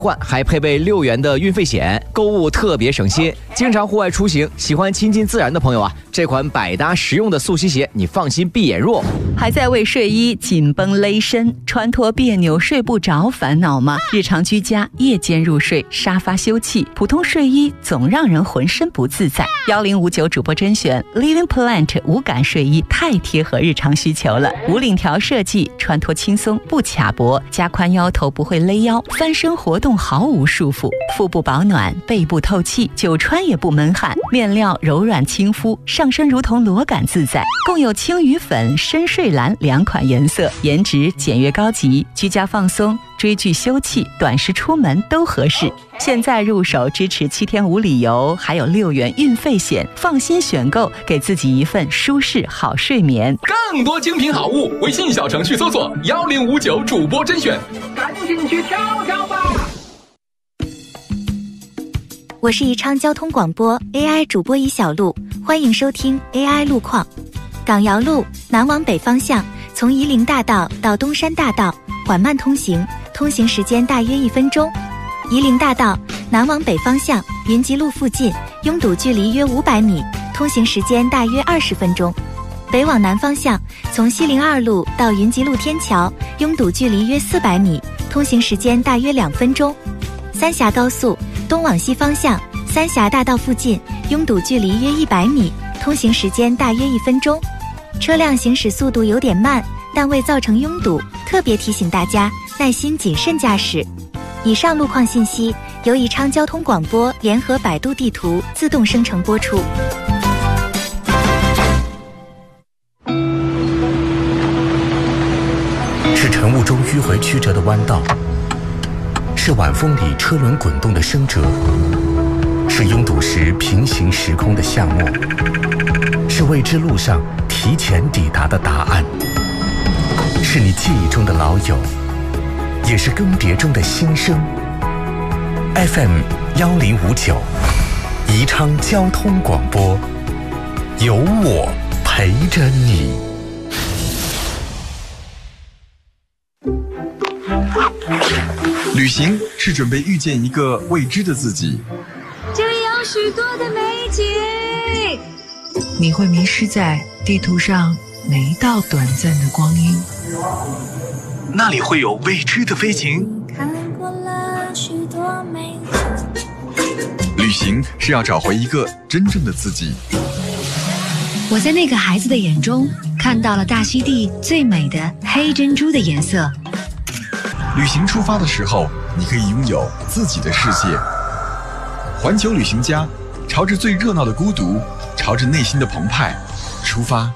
换还配备6元的运费险，购物特别省心。经常户外出行，喜欢亲近自然的朋友啊，这款百搭实用的速吸鞋，你放心闭眼入。 还在为睡衣紧绷勒身、穿脱别扭、睡不着烦恼吗？日常居家、夜间入睡、沙发休憩，普通睡衣总让人浑身不自在。1059主播甄选 Living Plant 无感睡衣，太贴合日常需求了。无领条设计，穿脱轻松不卡脖，加宽腰头不会勒腰，翻身活动毫无束缚，腹部保暖，背部透气，久穿也不闷汗。面料柔软亲肤，上身如同裸感自在。共有青鱼粉、深睡蓝2款颜色，颜值简约高级，居家放松、追剧休憩、短时出门都合适。现在入手支持7天无理由，还有6元运费险，放心选购，给自己一份舒适好睡眠。 更多精品好物，微信小程序搜索1059主播甄选，赶紧去挑挑吧。 我是宜昌交通广播 AI 主播宜小璐，欢迎收听 AI 路况。港瑶路南往北方向，从夷陵大道到东山大道缓慢通行，通行时间大约1分钟。夷陵大道南往北方向，云集路附近拥堵距离约500米，通行时间大约20分钟。北往南方向，从西陵2路到云集路天桥，拥堵距离约400米，通行时间大约2分钟。三峡高速东往西方向，三峡大道附近拥堵距离约100米，通行时间大约1分钟。车辆行驶速度有点慢，但未造成拥堵，特别提醒大家耐心谨慎驾驶。以上路况信息由宜昌交通广播联合百度地图自动生成播出。 是晨雾中迂回曲折的弯道，是晚风里车轮滚动的声折，是拥堵时平行时空的巷陌，是未知路上提前抵达的答案，是你记忆中的老友，也是更迭中的新生。FM 1059，宜昌交通广播，有我陪着你。 旅行是准备遇见一个未知的自己， 这里有许多的美景， 你会迷失在地图上每一道短暂的光阴， 那里会有未知的飞行。 看过了许多美景， 旅行是要找回一个真正的自己。 我在那个孩子的眼中看到了大溪地最美的黑珍珠的颜色。 旅行出发的时候，你可以拥有自己的世界。环球旅行家，朝着最热闹的孤独，朝着内心的澎湃出发。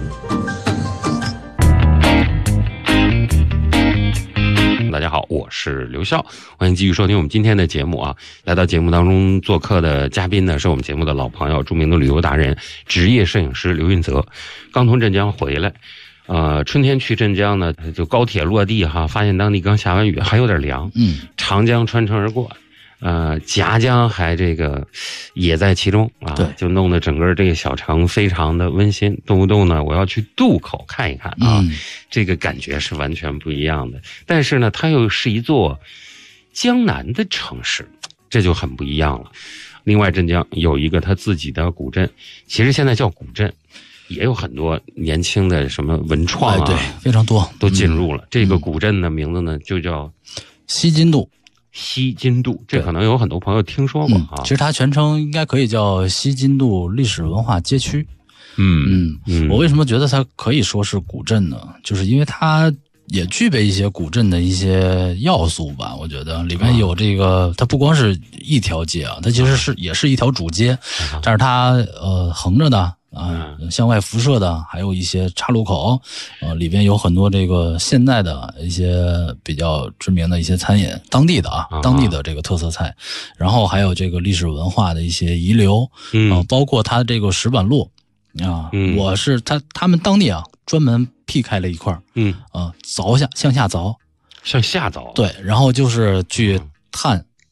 大家好，我是刘笑，欢迎继续收听我们今天的节目啊！来到节目当中做客的嘉宾呢，是我们节目的老朋友，著名的旅游达人、职业摄影师刘运泽，刚从镇江回来。春天去镇江呢，就高铁落地哈，发现当地刚下完雨，还有点凉。长江穿城而过，夹江还这个也在其中啊，就弄得整个这个小城非常的温馨。动不动呢，我要去渡口看一看啊，这个感觉是完全不一样的。但是呢，它又是一座江南的城市，这就很不一样了。另外，镇江有一个它自己的古镇，其实现在叫古镇。也有很多年轻的什么文创啊， 对，非常多都进入了。这个古镇的名字呢，就叫西津渡。 西津渡，这可能有很多朋友听说过啊。 其实它全称应该可以叫西津渡历史文化街区。我为什么觉得它可以说是古镇呢？就是因为它也具备一些古镇的一些要素吧。我觉得里面有这个，它不光是一条街啊，它其实也是一条主街，但是它横着的。向外辐射的，还有一些岔路口，里边有很多这个现代的一些比较知名的一些餐饮，当地的这个特色菜，然后还有这个历史文化的一些遗留，包括它这个石板路啊，我是他们当地啊专门辟开了一块，向下凿， 向下凿， 对，然后就是去探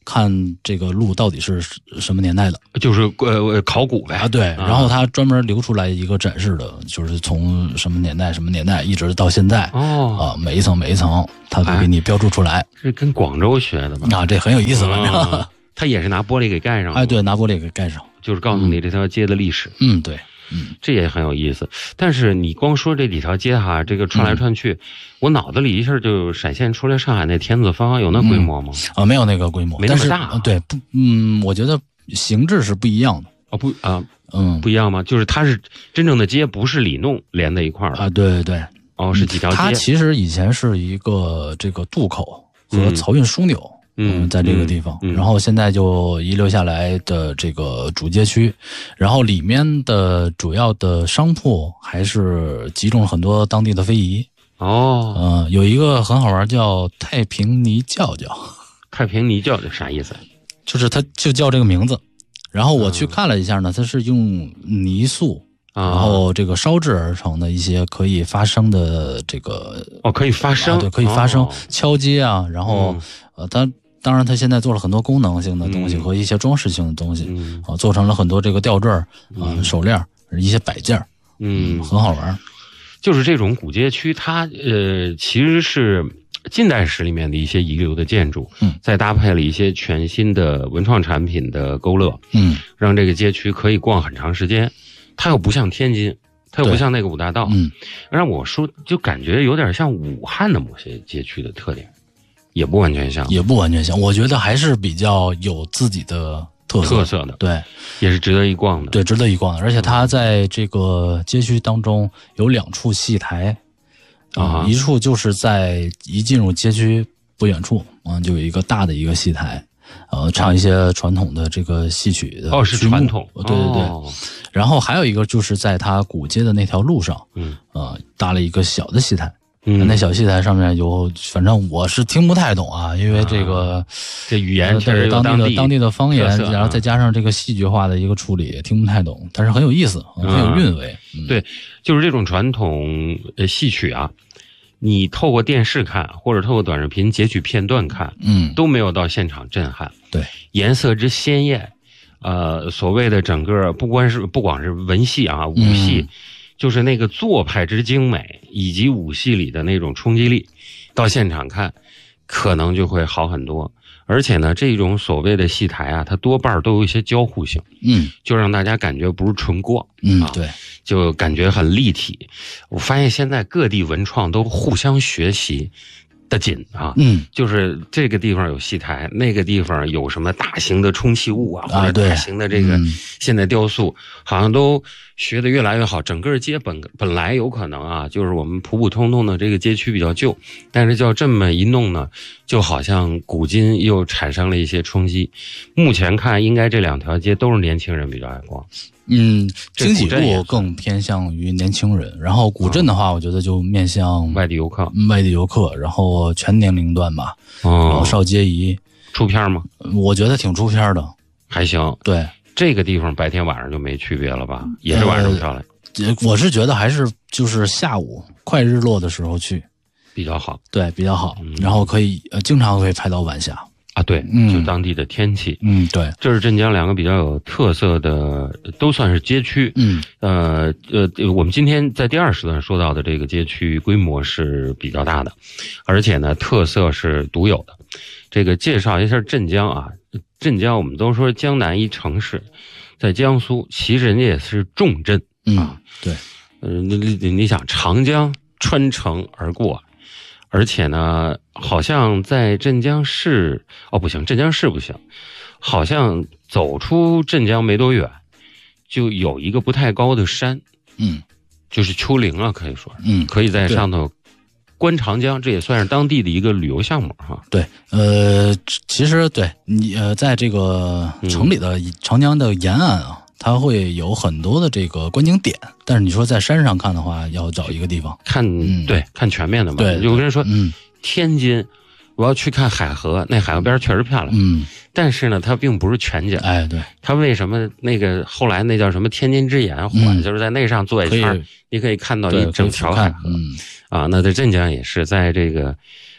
看这个路到底是什么年代的， 就是考古呗啊，对。然后他专门留出来一个展示的，就是从什么年代一直到现在每一层他都给你标注出来。 是跟广州学的吧？ 啊，这很有意思了。 他也是拿玻璃给盖上。 哎，对，拿玻璃给盖上， 就是告诉你这条街的历史。 对。 这也很有意思。但是你光说这几条街哈，这个串来串去，我脑子里一下就闪现出来上海那田子坊，有那规模吗？ 没有那个规模， 没那么大。 对，我觉得形制是不一样的。 不一样吗？就是它是真正的街，不是里弄连在一块儿的啊。对。 是几条街。 它其实以前是一个这个渡口和漕运枢纽。在这个地方，然后现在就遗留下来的这个主街区，然后里面的主要的商铺还是集中了很多当地的非遗。有一个很好玩，叫太平泥叫叫。 太平泥叫叫啥意思？ 就是它就叫这个名字。然后我去看了一下呢，它是用泥塑，然后这个烧制而成的一些可以发声的这个可以发声， 对，可以发声，敲击啊，然后当然，它现在做了很多功能性的东西和一些装饰性的东西，做成了很多这个吊坠手链一些摆件，很好玩。 就是这种古街区，它其实是近代史里面的一些遗留的建筑，再搭配了一些全新的文创产品的勾勒，让这个街区可以逛很长时间。它又不像天津，它又不像那个五大道，让我说就感觉有点像武汉的某些街区的特点。也不完全像， 我觉得还是比较有自己的特色的，对， 也是值得一逛的， 对，值得一逛的。而且它在这个街区当中有2处戏台，一处就是在一进入街区不远处，就有一个大的一个戏台，唱一些传统的这个戏曲的是传统， 对。然后还有一个就是在它古街的那条路上，搭了一个小的戏台。那小戏台上面有，反正我是听不太懂啊，因为这语言确实当地的方言，然后再加上这个戏剧化的一个处理，听不太懂，但是很有意思，很有韵味。 对，就是这种传统戏曲啊，你透过电视看或者透过短视频截取片段看，都没有到现场震撼。 对， 颜色之鲜艳，所谓的整个不光是文戏啊，武戏。就是那个做派之精美，以及武戏里的那种冲击力，到现场看，可能就会好很多。而且呢，这种所谓的戏台啊，它多半都有一些交互性，就让大家感觉不是纯逛， 对， 就感觉很立体。我发现现在各地文创都互相学习的紧啊，就是这个地方有戏台，那个地方有什么大型的充气物啊，或者大型的这个现代雕塑，好像都学得越来越好。整个街本来有可能啊，就是我们普普通通的这个街区比较旧，但是叫这么一弄呢，就好像古今又产生了一些冲击。目前看，应该这2条街都是年轻人比较爱逛。 经济路更偏向于年轻人，然后古镇的话，我觉得就面向外地游客， 然后全年龄段吧，老少皆宜。 出片吗？ 我觉得挺出片的， 还行。 对， 这个地方白天晚上就没区别了吧？也是晚上漂亮。 我是觉得还是就是下午快日落的时候去比较好， 对，比较好。然后可以经常可以拍到晚霞。 啊，对，就当地的天气， 对， 这是镇江2个比较有特色的，都算是街区，我们今天在第2时段说到的这个街区规模是比较大的，而且呢，特色是独有的。这个介绍一下镇江啊，镇江我们都说江南一城市，在江苏，其实人家也是重镇啊， 对， 你想长江穿城而过。而且呢，好像在镇江市不行，镇江市不行，好像走出镇江没多远，就有一个不太高的山，就是丘陵啊，可以说，可以在上头观长江，这也算是当地的一个旅游项目哈。 对，其实对你在这个城里的长江的沿岸啊。它会有很多的这个观景点，但是你说在山上看的话，要找一个地方看，对，看全面的嘛。 对， 有个人说，天津，我要去看海河，那海河边确实漂亮，但是呢，它并不是全景。 哎，对， 它为什么那个后来那叫什么天津之眼，就是在那上坐一圈，你可以看到一整条海河。那在镇江也是在这个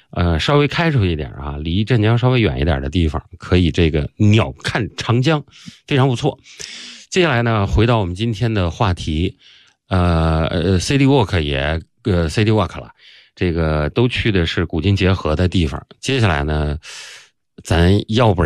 稍微开出一点啊，离镇江稍微远一点的地方，可以这个鸟看长江，非常不错。接下来呢，回到我们今天的话题，City Walk 也City Walk 了，这个都去的是古今结合的地方。接下来呢，咱要不然